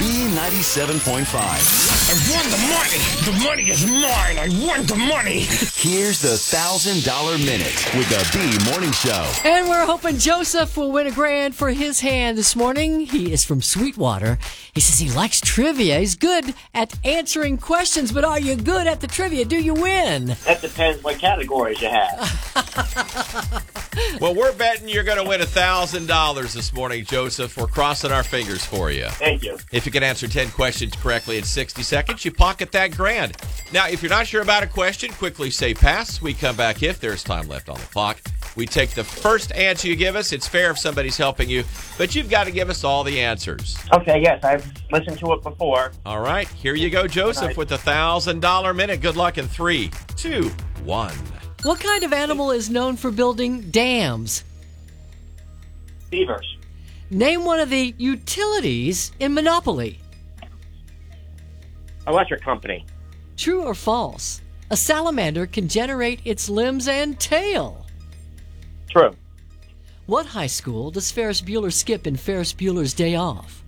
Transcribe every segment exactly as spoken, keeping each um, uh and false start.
B ninety-seven point five. I won the money. The money is mine. I won the money. Here's the one thousand dollar Minute with the B Morning Show. And we're hoping Joseph will win a grand for his hand this morning. He is from Sweetwater. He says he likes trivia. He's good at answering questions, but are you good at the trivia? Do you win? That depends what categories you have. Well, we're betting you're going to win one thousand dollars this morning, Joseph. We're crossing our fingers for you. Thank you. If you can answer ten questions correctly in sixty seconds, you pocket that grand. Now, if you're not sure about a question, quickly say pass. We come back if there's time left on the clock. We take the first answer you give us. It's fair if somebody's helping you, but you've got to give us all the answers. Okay, yes, I've listened to it before. All right, here you go, Joseph, Right. with the one thousand dollar Minute. Good luck in three, two, one. What kind of animal is known for building dams? Beavers. Name one of the utilities in Monopoly. Electric company. True or false? A salamander can generate its limbs and tail. True. What high school does Ferris Bueller skip in Ferris Bueller's Day Off?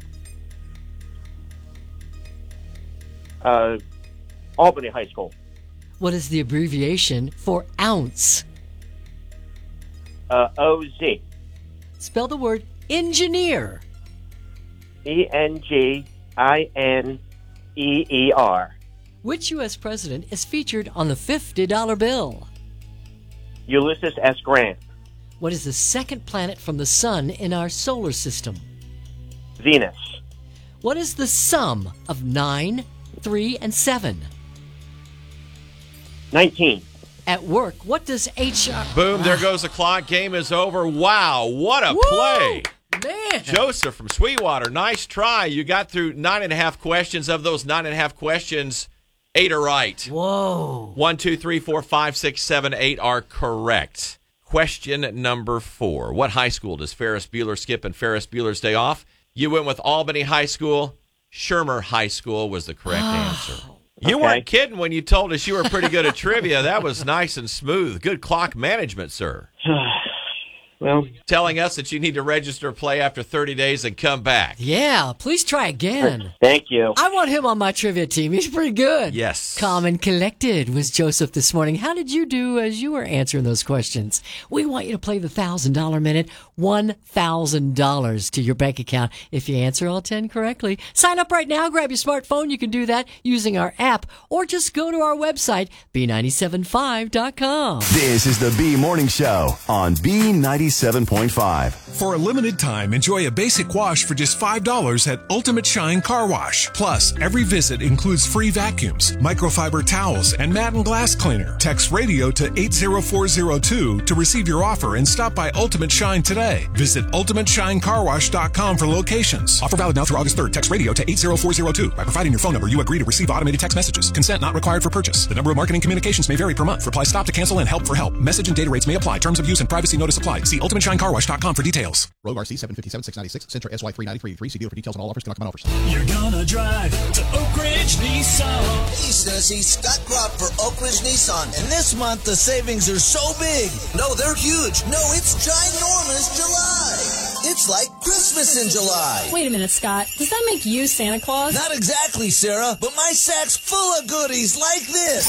Uh, Albany High School. What is the abbreviation for ounce? Uh, O Z. Spell the word engineer. E N G I N E E R. Which U S president is featured on the fifty dollar bill? Ulysses S. Grant. What is the second planet from the sun in our solar system? Venus. What is the sum of nine, three, and seven? nineteen. At work, what does H R... Boom, there goes the clock. Game is over. Wow, what a Woo! play. Man! Joseph from Sweetwater, nice try. You got through nine and a half questions. Of those nine and a half questions, eight are right. Whoa. One, two, three, four, five, six, seven, eight are correct. Question number four. What high school does Ferris Bueller skip in Ferris Bueller's Day Off? You went with Albany High School. Shermer High School was the correct answer. You Okay. weren't kidding when you told us you were pretty good at trivia. That was nice and smooth. Good clock management, sir. Well, Telling us that you need to register play after thirty days and come back. Yeah, please try again. thank you. I want him on my trivia team. He's pretty good. Yes. Calm and collected was Joseph this morning. How did you do as you were answering those questions? We want you to play the one thousand dollar Minute. one thousand dollars to your bank account if you answer all ten correctly. Sign up right now. Grab your smartphone. You can do that using our app or just go to our website, B nine seven five dot com. This is the B Morning Show on B ninety-seven point five. For a limited time, enjoy a basic wash for just five dollars at Ultimate Shine Car Wash. Plus, every visit includes free vacuums, microfiber towels, and mat and glass cleaner. Text radio to eight zero four zero two to receive your offer and stop by Ultimate Shine today. Visit ultimate shine car wash dot com for locations. Offer valid now through August third. Text radio to eight zero four zero two. By providing your phone number, you agree to receive automated text messages. Consent not required for purchase. The number of marketing communications may vary per month. Reply stop to cancel and help for help. Message and data rates may apply. Terms of use and privacy notice apply. See ultimate shine car wash dot com for details. Rogue R C seven fifty-seven six ninety-six, Sentra S Y three ninety-three eighty-three. See dealer for details on all offers. Cannot comment offers. You're gonna drive to Oak Ridge Nissan. He's gonna see Scott Gropp for Oak Ridge Nissan. And this month, the savings are so big. No, they're huge. No, it's ginormous July. It's like Christmas in July. Wait a minute, Scott. Does that make you Santa Claus? Not exactly, Sarah, but my sack's full of goodies like this.